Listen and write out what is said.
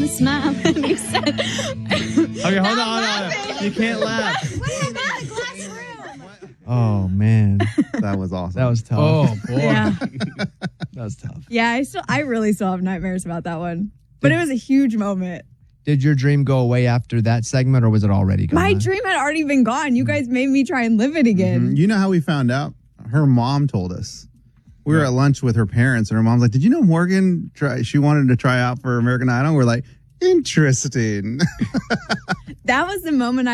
smile. And he said, Okay, hold on. You can't laugh. what happened in the glass room? Oh, man. That was awesome. That was tough. Oh, boy. Yeah. That was tough. Yeah, I really still have nightmares about that one. But it was a huge moment. Did your dream go away after that segment, or was it already gone? My dream had already been gone. You guys made me try and live it again. You know how we found out? Her mom told us. We were at lunch with her parents, and her mom's like, "Did you know Morgan? She wanted to try out for American Idol." We're like, "Interesting." That was the moment